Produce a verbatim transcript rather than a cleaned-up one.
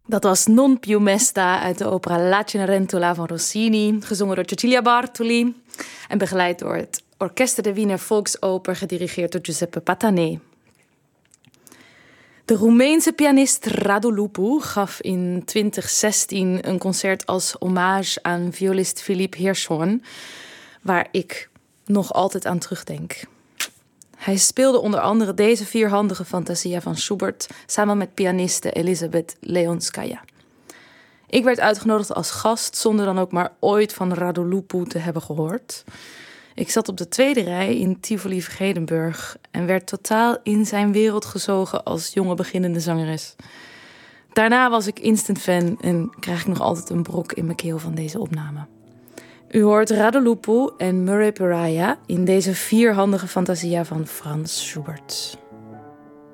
Dat was Non più mesta uit de opera La Cenerentola van Rossini, gezongen door Cecilia Bartoli en begeleid door het Orchester de Wiener Volksoper, gedirigeerd door Giuseppe Patané. De Roemeense pianist Radu Lupu gaf in twintig zestien een concert als hommage aan violist Philippe Hirschhorn, waar ik nog altijd aan terugdenk. Hij speelde onder andere deze vierhandige fantasia van Schubert samen met pianiste Elisabeth Leonskaya. Ik werd uitgenodigd als gast zonder dan ook maar ooit van Radu Lupu te hebben gehoord. Ik zat op de tweede rij in Tivoli Vredenburg en werd totaal in zijn wereld gezogen als jonge beginnende zangeres. Daarna was ik instant fan en krijg ik nog altijd een brok in mijn keel van deze opname. U hoort Radu Lupu en Murray Peraja in deze vierhandige fantasia van Franz Schubert.